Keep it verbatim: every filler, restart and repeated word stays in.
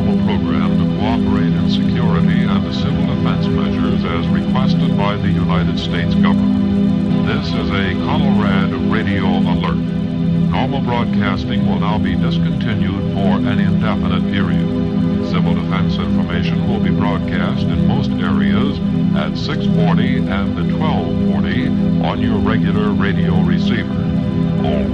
normal program to cooperate in security and the civil defense measures as requested by the United States government. This is a Conelrad radio alert. Normal broadcasting will now be discontinued for an indefinite period. Civil defense information will be broadcast in most areas at six forty and twelve forty on your regular radio receiver. All